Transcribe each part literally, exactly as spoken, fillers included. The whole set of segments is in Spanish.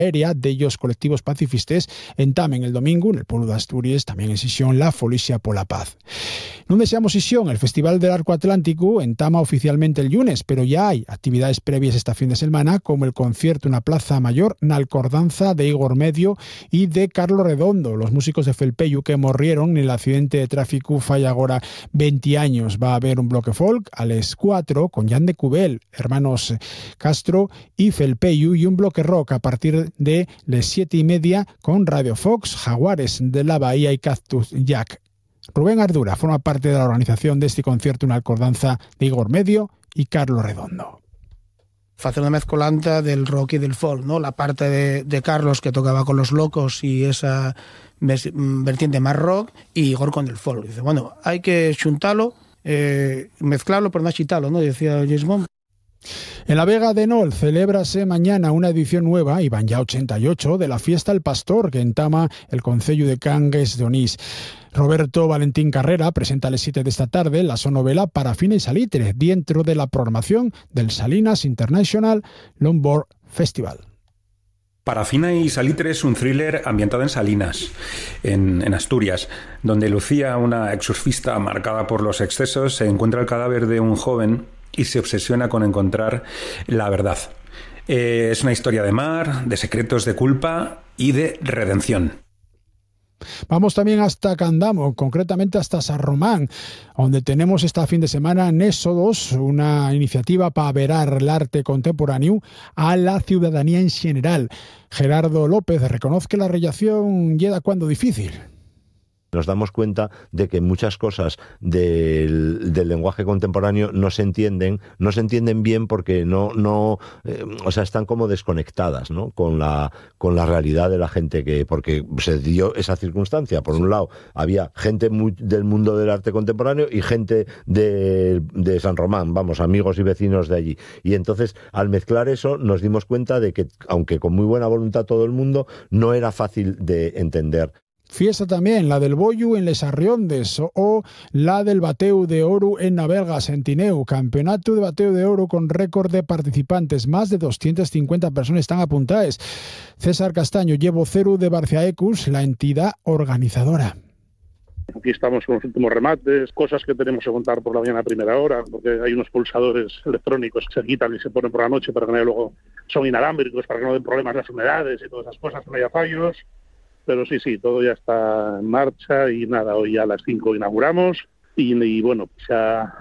aérea de ellos colectivos pacifistas entamen el domingo en el pueblo de Asturias, también en sesión la Folicia por la Paz. No deseamos sesión, el Festival del Arco Atlántico entama oficialmente el lunes, pero ya hay actividades previas esta fin de semana, como el concierto en la Plaza Mayor, na alcordanza de Igor Medio y de Carlos Redondo, los músicos de Felpeyu que morrieron en el accidente de tráfico fai agora veinte años. Va a haber un bloque folk a las cuatro con Jan de Cubel, hermanos Castro y Felpeyu, y un bloque rock a partir de las siete y media con Radio Fox, Jaguares de la Bahía y Cactus Jack. Rubén Ardura forma parte de la organización de este concierto en alcordanza de Igor Medio y Carlos Redondo. Hacer una mezcolanza del rock y del folk, ¿no? La parte de, de Carlos que tocaba con Los Locos y esa vertiente más rock, y Igor con el folk. Dice, bueno, hay que xuntarlo, eh, mezclarlo, pero no achitarlo, ¿no? Decía James Bond. En la Vega de Nol celébrase mañana una edición nueva, y van ya ochenta y ocho, de la Fiesta del Pastor que entama el Concello de Cangues de Onís. Roberto Valentín Carrera presenta a las siete de esta tarde la sonovela Parafina y Salitre, dentro de la programación del Salinas International Longboard Festival. Parafina y Salitre es un thriller ambientado en Salinas, en, en Asturias, donde Lucía, una exsurfista marcada por los excesos, se encuentra el cadáver de un joven y se obsesiona con encontrar la verdad. Eh, es una historia de mar, de secretos, de culpa y de redención. Vamos también hasta Candamo, concretamente hasta San Román, donde tenemos esta fin de semana Nésodos, una iniciativa para verar el arte contemporáneo a la ciudadanía en general. Gerardo López reconoce que la relación llega cuando difícil. Nos damos cuenta de que muchas cosas del, del lenguaje contemporáneo no se entienden, no se entienden bien porque no, no, eh, o sea, están como desconectadas, ¿no? Con la, con la realidad de la gente que, porque se dio esa circunstancia. Por un lado, había gente muy, del mundo del arte contemporáneo y gente de, de San Román, vamos, amigos y vecinos de allí. Y entonces, al mezclar eso, nos dimos cuenta de que, aunque con muy buena voluntad todo el mundo, no era fácil de entender. Fiesta también, la del Boyu en Les Arriondes o, o la del Bateu de Oro en Navelgas, en Tineu. Campeonato de Bateu de Oro con récord de participantes. Más de doscientas cincuenta personas están apuntadas. César Castaño, llevo cero de Barciaecus, la entidad organizadora. Aquí estamos con los últimos remates, cosas que tenemos que contar por la mañana a primera hora, porque hay unos pulsadores electrónicos que se quitan y se ponen por la noche para que no luego son inalámbricos, para que no den problemas las humedades y todas esas cosas, que no haya fallos. Pero sí, sí, todo ya está en marcha y nada, hoy a las cinco inauguramos y, y bueno, pues a,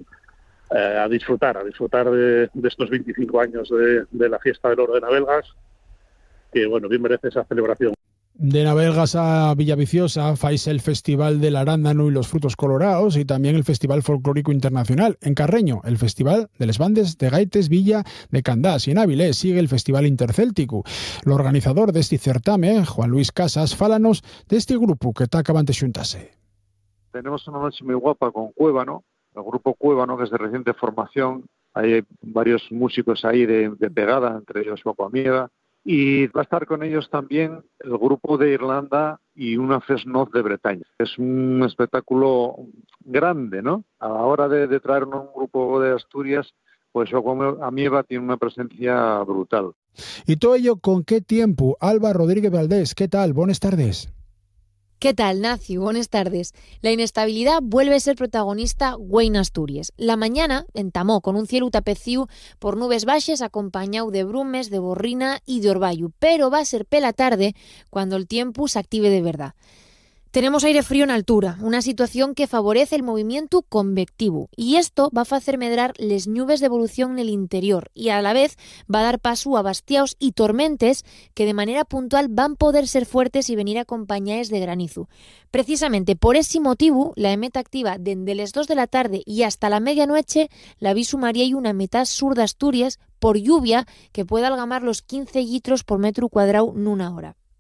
a disfrutar, a disfrutar de, de estos veinticinco años de, de la Fiesta del Oro de Navelgas, que bueno, bien merece esa celebración. De Navelgas a Villaviciosa, faise el Festival del Arándano y los Frutos Colorados y también el Festival Folclórico Internacional. En Carreño, el Festival de les Bandes de Gaites Villa de Candás, y en Avilés sigue el Festival Intercéltico. El organizador de este certamen, Juan Luis Casas, fálanos de este grupo que está acabando de xuntase. Tenemos una noche muy guapa con Cuébano, el grupo Cuébano, que es de reciente formación. Hay varios músicos ahí de, de pegada, entre ellos Paco Amieva. Y va a estar con ellos también el grupo de Irlanda y una Festnoz de Bretaña. Es un espectáculo grande, ¿no? A la hora de, de traer un grupo de Asturias, pues Amieva tiene una presencia brutal. ¿Y todo ello con qué tiempo? Alba Rodríguez Valdés, ¿qué tal? Buenas tardes. ¿Qué tal, Nacio? Buenas tardes. La inestabilidad vuelve a ser protagonista güey en Asturias. La mañana entamó con un cielo tapeciu por nubes baixes acompañado de brumes, de borrina y de orvallo, pero va a ser pela tarde cuando el tiempo se active de verdad. Tenemos aire frío en altura, una situación que favorece el movimiento convectivo, y esto va a hacer medrar les nubes de evolución en el interior y a la vez va a dar paso a bastiaos y tormentes que de manera puntual van a poder ser fuertes y venir acompañadas de granizo. Precisamente por ese motivo, la emeta activa desde las dos de la tarde y hasta la medianoche la vi sumaría y una mitad sur de Asturias por lluvia que puede algamar los quince litros por metro cuadrado en una hora.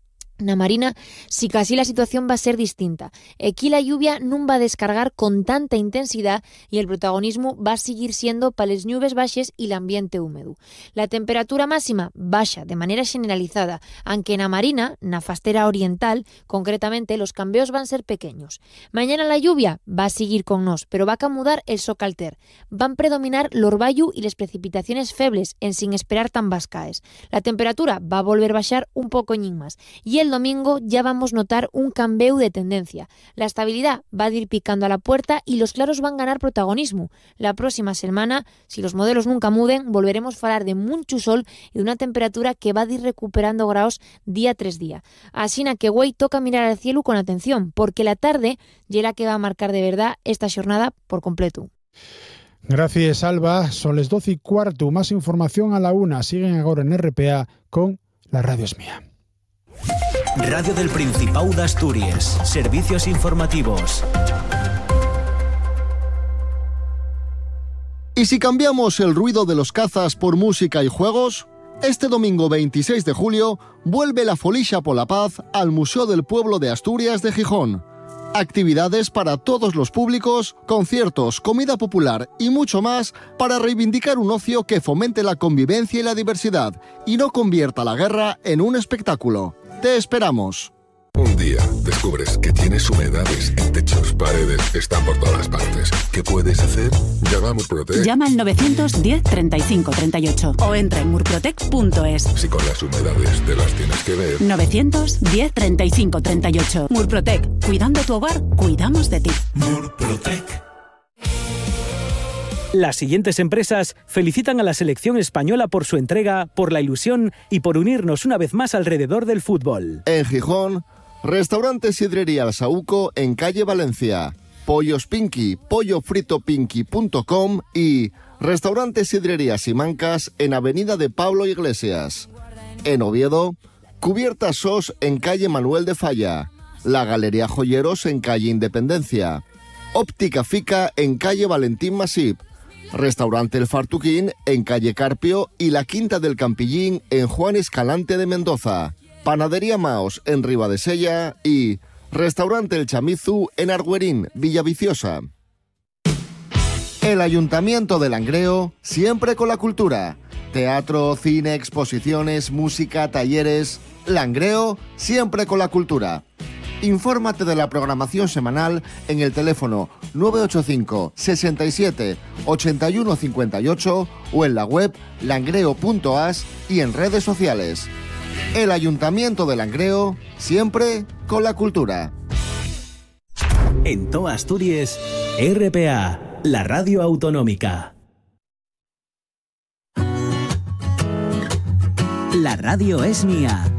Na Marina, si casi la situación va a ser distinta. Aquí la lluvia no va a descargar con tanta intensidad y el protagonismo va a seguir siendo para las nubes baixes y el ambiente húmedo. La temperatura máxima baja de manera generalizada, aunque en la Marina, na fastera oriental, concretamente, los cambios van a ser pequeños. Mañana la lluvia va a seguir con nos, pero va a camudar el socalter. Van a predominar l'orvallo y las precipitaciones febles, en sin esperar tan vascaes. La temperatura va a volver a bajar un poco más. Y el domingo ya vamos a notar un cambio de tendencia. La estabilidad va a ir picando a la puerta y los claros van a ganar protagonismo. La próxima semana, si los modelos nunca muden, volveremos a hablar de mucho sol y de una temperatura que va a ir recuperando grados día tras día. Así que güey toca mirar al cielo con atención, porque la tarde es la que va a marcar de verdad esta jornada por completo. Gracias, Alba. Son las doce y cuarto. Más información a la una. Siguen ahora en R P A con La Radio es Mía. Radio del Principado de Asturias. Servicios informativos. ¿Y si cambiamos el ruido de los cazas por música y juegos? Este domingo veintiséis de julio vuelve la Folixa pola Paz al Museo del Pueblo de Asturias de Gijón. Actividades para todos los públicos, conciertos, comida popular y mucho más para reivindicar un ocio que fomente la convivencia y la diversidad y no convierta la guerra en un espectáculo. ¡Te esperamos! Un día descubres que tienes humedades en techos, paredes, están por todas partes. ¿Qué puedes hacer? Llama a Murprotec. Llama al novecientos diez treinta y cinco treinta y ocho o entra en murprotec punto es. Si con las humedades te las tienes que ver. novecientos diez treinta y cinco treinta y ocho. Murprotec. Cuidando tu hogar, cuidamos de ti. Murprotec. Las siguientes empresas felicitan a la selección española por su entrega, por la ilusión y por unirnos una vez más alrededor del fútbol. En Gijón, Restaurante Sidrería El Saúco en calle Valencia, Pollos Pinky, pollo frito pinky punto com y Restaurante Sidrería Simancas en avenida de Pablo Iglesias. En Oviedo, Cubiertas Sos en calle Manuel de Falla, La Galería Joyeros en calle Independencia, Óptica Fica en calle Valentín Masip, Restaurante El Fartuquín en calle Carpio y La Quinta del Campillín en Juan Escalante de Mendoza, Panadería Maos en Ribadesella y Restaurante El Chamizu en Argüerín, Villaviciosa. El Ayuntamiento de Langreo, siempre con la cultura. Teatro, cine, exposiciones, música, talleres. Langreo, siempre con la cultura. Infórmate de la programación semanal en el teléfono nueve ocho cinco, sesenta y siete, ochenta y uno cincuenta y ocho o en la web langreo punto as y en redes sociales. El Ayuntamiento de Langreo, siempre con la cultura. En toda Asturias, R P A, la radio autonómica. La radio es mía.